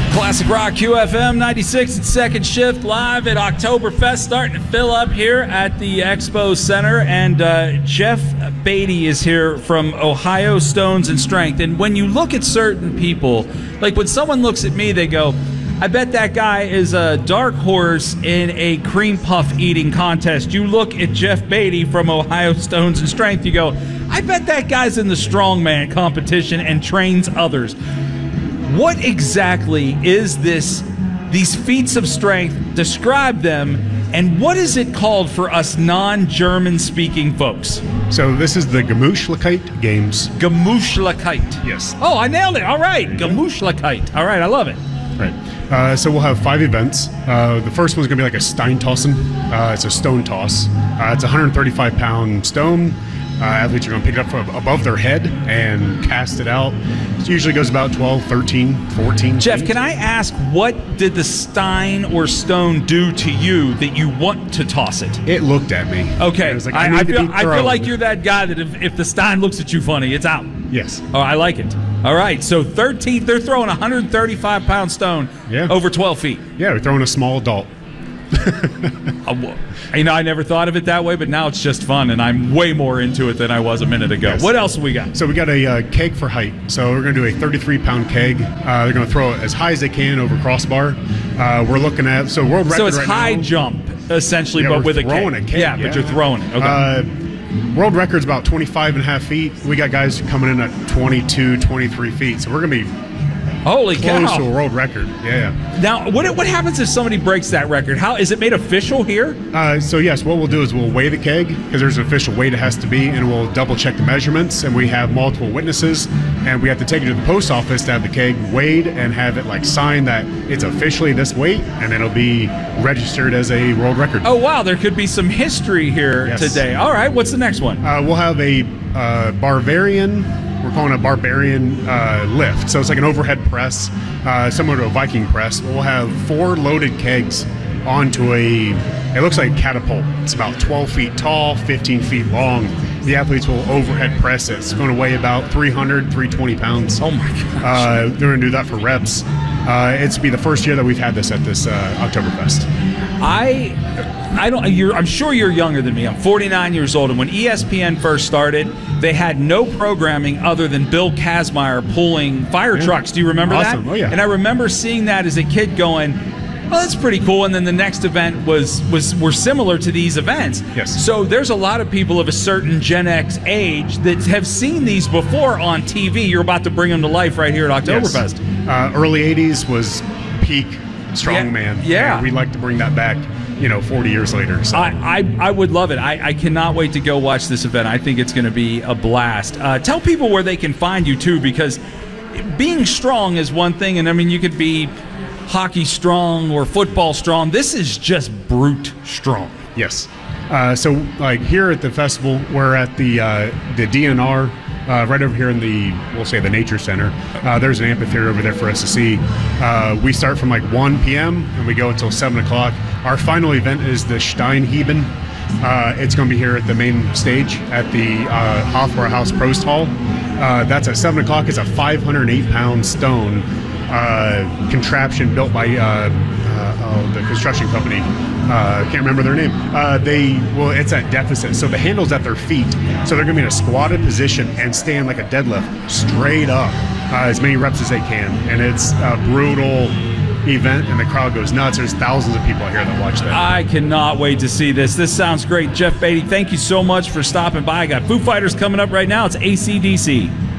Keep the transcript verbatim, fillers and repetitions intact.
Classic Rock Q F M ninety-six at Second Shift, live at Oktoberfest, starting to fill up here at the Expo Center. And uh, Jeff Beatty is here from Ohio Stones and Strength. And when you look at certain people, like when someone looks at me, they go, I bet that guy is a dark horse in a cream puff eating contest. You look at Jeff Beatty from Ohio Stones and Strength, you go, I bet that guy's in the strongman competition and trains others. What exactly is this, these feats of strength? Describe them, and what is it called for us non-German speaking folks? So this is the Gemuschlichkeit Games. Gemuschlichkeit. Yes. Oh, I nailed it. All right. Gemuschlichkeit. All right, I love it. Right. Uh, so we'll have five events. Uh, the first one's going to be like a Steintossen. Uh, it's a stone toss. Uh, it's a one hundred thirty-five pound stone. Uh, athletes are going to pick it up from above their head and cast it out. It usually goes about twelve, thirteen, fourteen Jeff, feet. can I ask, what did the stein or stone do to you that you want to toss it? It looked at me. Okay. It was like, I, I, need I, to feel, be I feel thrown. like you're that guy that if, if the stein looks at you funny, it's out. Yes. Oh, I like it. All right. So thirteen, they're throwing a one hundred thirty-five pound stone Yeah. over twelve feet. Yeah, we're throwing a small adult. Uh, you know, I never thought of it that way, but now it's just fun, and I'm way more into it than I was a minute ago. Yes. What else we got? So we got a uh, keg for height. So we're going to do a thirty-three pound keg. Uh, they're going to throw it as high as they can over crossbar. Uh, we're looking at, so world record So it's right high now, jump, essentially, Yeah, but we're with a throwing keg. a keg, Yeah, yeah. but you're throwing it. Okay. Uh, world record's about twenty-five and a half feet. We got guys coming in at twenty-two, twenty-three feet. So we're going to be Holy close cow. to a world record. Yeah. Now, what what happens if somebody breaks that record? How is it made official here? Uh, so yes, what we'll do is we'll weigh the keg because there's an official weight it has to be, and we'll double check the measurements. And we have multiple witnesses, and we have to take it to the post office to have the keg weighed and have it like signed that it's officially this weight, and it'll be registered as a world record. Oh wow, there could be some history here Yes. today. All right, what's the next one? Uh, we'll have a uh, Barbarian. We're calling it a Barbarian uh, lift. So it's like an overhead press, uh, similar to a Viking press. We'll have four loaded kegs onto a, it looks like a catapult. It's about twelve feet tall, fifteen feet long. The athletes will overhead press it. It's going to weigh about three hundred, three hundred twenty pounds. Oh my gosh. Uh, they're going to do that for reps. Uh, it's be the first year that we've had this at this uh, Oktoberfest. I, I don't. You're, I'm sure you're younger than me. I'm forty-nine years old, and when E S P N first started, they had no programming other than Bill Kazmaier pulling fire Yeah. trucks. Do you remember Awesome. that? Oh, yeah. And I remember seeing that as a kid, going, "Well, that's pretty cool." And then the next event was was were similar to these events. Yes. So there's a lot of people of a certain Gen X age that have seen these before on T V. You're about to bring them to life right here at Oktoberfest. Yes. Uh, early eighties was peak strongman. Yeah. Yeah. And we'd like to bring that back, you know, forty years later. So. I, I, I would love it. I, I cannot wait to go watch this event. I think it's going to be a blast. Uh, tell people where they can find you, too, because being strong is one thing, and, I mean, you could be hockey strong or football strong. This is just brute strong. Yes. Uh, so, like, here at the festival, we're at the uh, the D N R, uh, right over here in the, we'll say, the Nature Center. Uh, there's an amphitheater over there for us to see. Uh, we start from, like, one p.m., and we go until seven o'clock. Our final event is the Steinheben. Uh, it's going to be here at the main stage at the uh, Hofbrauhaus Prost Hall. Uh, that's at seven o'clock. It's a five hundred eight pound stone uh, contraption built by uh, uh, oh, the construction company. I uh, can't remember their name. Uh, they well, it's at deficit, so the handle's at their feet, so they're going to be in a squatted position and stand like a deadlift straight up, uh, as many reps as they can, and it's a brutal event, and the crowd goes nuts. There's thousands of people out here that watch that. I cannot wait to see this. This sounds great. Jeff Beatty, thank you so much for stopping by. I got Foo Fighters coming up right now. It's A C D C.